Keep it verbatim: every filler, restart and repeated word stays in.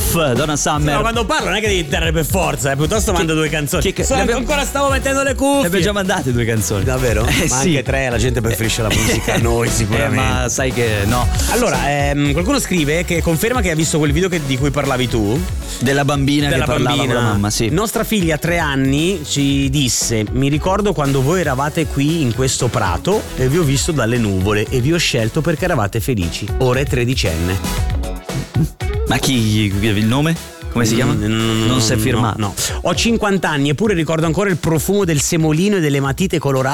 Uff, Donna Summer. Ma quando parlo non è che devi interrere per forza, eh, piuttosto mando due canzoni. che- So, le abbiamo- ancora stavo mettendo le cuffie. Ne abbiamo già mandate due canzoni. Davvero? Eh, Ma sì. anche tre, la gente preferisce la musica a noi Eh, sicuramente. ma sai che no. Allora, ehm, qualcuno scrive che conferma che ha visto quel video che- di cui parlavi tu. Della bambina Della che parlava bambina. con la mamma, sì. Nostra figlia a tre anni ci disse: mi ricordo quando voi eravate qui in questo prato e vi ho visto dalle nuvole e vi ho scelto perché eravate felici. Ora è tredicenne. Ma chi, il nome? Come si chiama? Mm, Non si è firmato. No, no. Ho cinquanta anni eppure ricordo ancora il profumo del semolino e delle matite colorate